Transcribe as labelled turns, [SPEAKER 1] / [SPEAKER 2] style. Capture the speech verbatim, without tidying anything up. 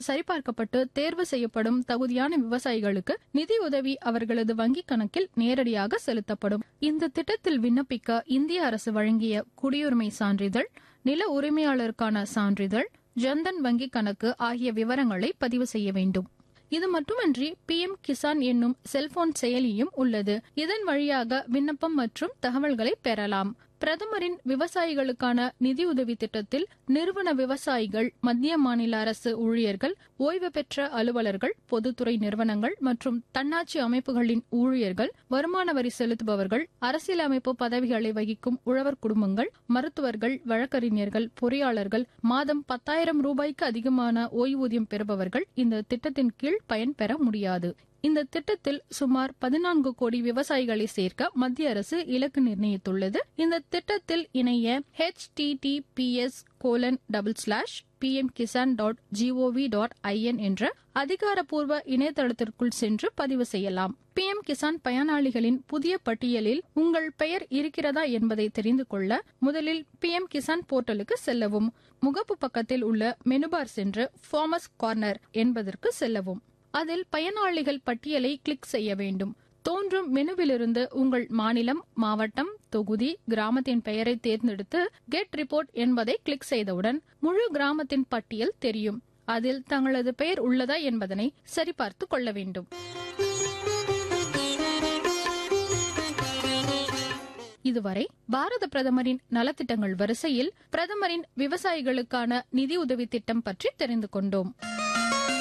[SPEAKER 1] சரிபார்க்கப்பட்டு தேர்வு செய்யப்படும் தகுதியான விவசாயிகளுக்கு நிதி உதவி அவர்களது வங்கிக் கணக்கில் நேரடியாக செலுத்தப்படும். இந்த திட்டத்தில் விண்ணப்பிக்க இந்திய அரசு வழங்கிய குடியுரிமை சான்றிதழ், நில உரிமையாளருக்கான சான்றிதழ், ஜன்தன் வங்கிக் கணக்கு ஆகிய விவரங்களை பதிவு செய்ய வேண்டும். இது மட்டுமின்றி பி எம் கிசான் என்னும் செல்போன் செயலியும் உள்ளது. இதன் வழியாக விண்ணப்பம் மற்றும் தகவல்களை பெறலாம். பிரதமரின் விவசாயிகளுக்கான நிதியுதவி திட்டத்தில் நிறுவன விவசாயிகள், மத்திய மாநில அரசு ஊழியர்கள், ஓய்வு பெற்ற அலுவலர்கள், பொதுத்துறை நிறுவனங்கள் மற்றும் தன்னாட்சி அமைப்புகளின் ஊழியர்கள், வருமான வரி செலுத்துபவர்கள், அரசியலமைப்பு பதவிகளை வகிக்கும் உழவர் குடும்பங்கள், மருத்துவர்கள், வழக்கறிஞர்கள், பொறியாளர்கள், மாதம் பத்தாயிரம் ரூபாய்க்கு அதிகமான ஓய்வூதியம் பெறுபவர்கள் இந்த திட்டத்தின் கீழ் பயன்பெற முடியாது. இந்த திட்டத்தில் சுமார் பதினான்கு கோடி விவசாயிகளை சேர்க்க மத்திய அரசு இலக்கு நிர்ணயித்துள்ளது. இந்த திட்டத்தில் இணைய H D D B S colon double slash B M Kisan dot gov dot IN என்ற அதிகாரப்பூர்வ இணையதளத்திற்குள் சென்று பதிவு செய்யலாம். பி எம் கிசான் பயனாளிகளின் புதிய பட்டியலில் உங்கள் பெயர் இருக்கிறதா என்பதை தெரிந்து கொள்ள முதலில் பி எம் கிசான் போர்ட்டலுக்கு செல்லவும். முகப்பு பக்கத்தில் உள்ள மெனுபார் சென்று ஃபார்மர்ஸ் கார்னர் என்பதற்கு செல்லவும். அதில் பயனாளிகள் பட்டியலை கிளிக் செய்ய வேண்டும். தோன்றும் மெனுவிலிருந்து உங்கள் மாநிலம், மாவட்டம், தொகுதி, கிராமத்தின் பெயரை தேர்ந்தெடுத்து கெட் ரிப்போர்ட் என்பதை கிளிக் செய்தவுடன் முழு கிராமத்தின் பட்டியல் தெரியும். அதில் தங்களது பெயர் உள்ளதா என்பதனை சரிபார்த்து கொள்ள வேண்டும். இதுவரை பாரத பிரதமரின் நலத்திட்டங்கள் வரிசையில் பிரதமரின் விவசாயிகளுக்கான நிதி உதவி திட்டம் பற்றி தெரிந்து கொண்டோம்.